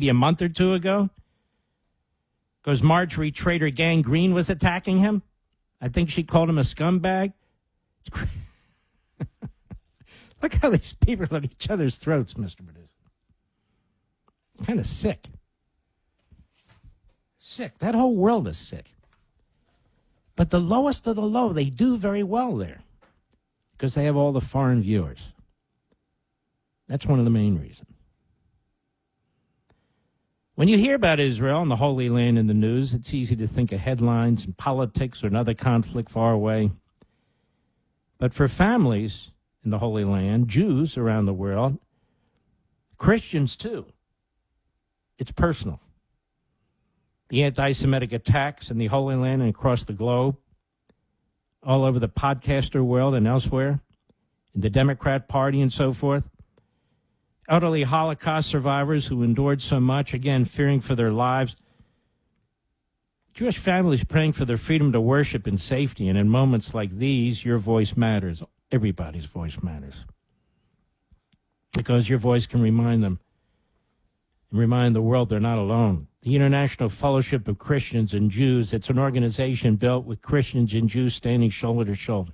maybe a month or two ago, because Marjorie Trader Gang Green was attacking him. I think she called him a scumbag. Look how these people are at each other's throats, Mr. Producer. Kind of sick. Sick. That whole world is sick. But the lowest of the low, they do very well there because they have all the foreign viewers. That's one of the main reasons. When you hear about Israel and the Holy Land in the news, it's easy to think of headlines and politics or another conflict far away. But for families in the Holy Land, Jews around the world, Christians too, it's personal. The anti-Semitic attacks in the Holy Land and across the globe, all over the podcaster world and elsewhere, in the Democrat Party and so forth. Elderly Holocaust survivors who endured so much, again, fearing for their lives. Jewish families praying for their freedom to worship in safety. And in moments like these, your voice matters. Everybody's voice matters. Because your voice can remind them and remind the world they're not alone. The International Fellowship of Christians and Jews, it's an organization built with Christians and Jews standing shoulder to shoulder.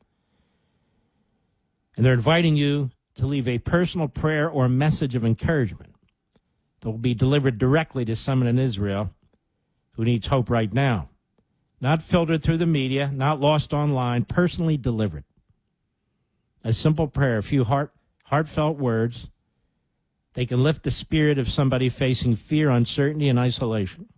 And they're inviting you to leave a personal prayer or message of encouragement that will be delivered directly to someone in Israel who needs hope right now. Not filtered through the media, not lost online, personally delivered. A simple prayer, a few heartfelt words. They can lift the spirit of somebody facing fear, uncertainty, and isolation.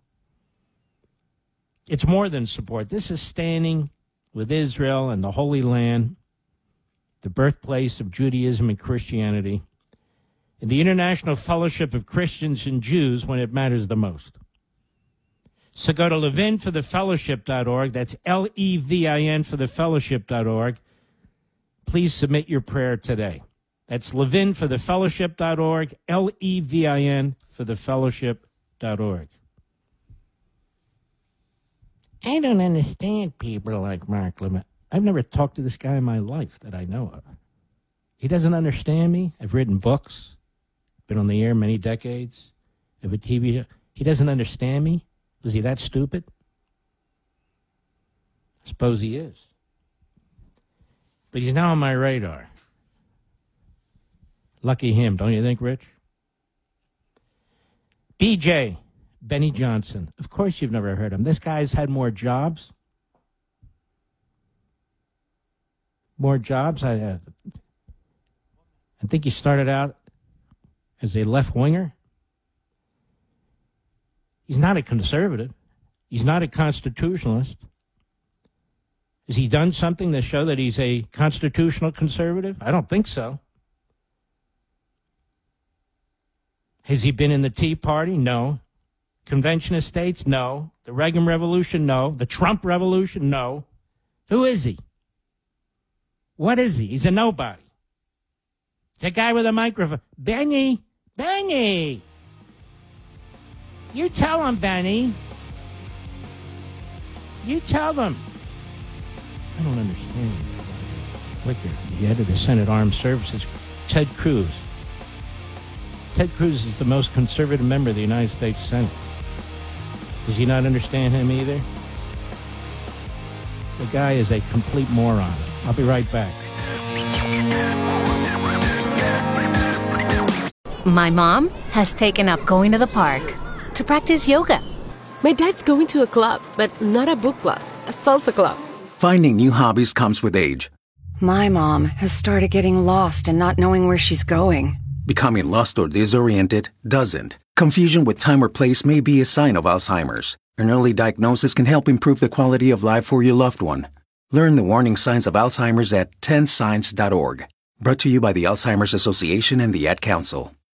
It's more than support. This is standing with Israel and the Holy Land, the birthplace of Judaism and Christianity, and the International Fellowship of Christians and Jews when it matters the most. So go to levinforthefellowship.org. That's Levin for thefellowship.org. Please submit your prayer today. That's levinforthefellowship.org, Levin for thefellowship.org. I don't understand people like Mark Levin. I've never talked to this guy in my life that I know of. He doesn't understand me. I've written books, been on the air many decades, have a TV show. He doesn't understand me? Was he that stupid? I suppose he is. But he's now on my radar. Lucky him, don't you think, Rich? BJ, Benny Johnson. Of course you've never heard him. This guy's had more jobs. More jobs. I think he started out as a left-winger. He's not a conservative. He's not a constitutionalist. Has he done something to show that he's a constitutional conservative? I don't think so. Has he been in the Tea Party? No. Convention of States? No. The Reagan Revolution? No. The Trump Revolution? No. Who is he? What is he? He's a nobody. It's a guy with a microphone. Benny! You tell him, Benny. You tell them. I don't understand. Wicker, the head of the Senate Armed Services, Ted Cruz. Ted Cruz is the most conservative member of the United States Senate. Does he not understand him either? The guy is a complete moron. I'll be right back. My mom has taken up going to the park to practice yoga. My dad's going to a club, but not a book club, a salsa club. Finding new hobbies comes with age. My mom has started getting lost and not knowing where she's going. Becoming lost or disoriented doesn't. Confusion with time or place may be a sign of Alzheimer's. An early diagnosis can help improve the quality of life for your loved one. Learn the warning signs of Alzheimer's at 10signs.org. Brought to you by the Alzheimer's Association and the Ad Council.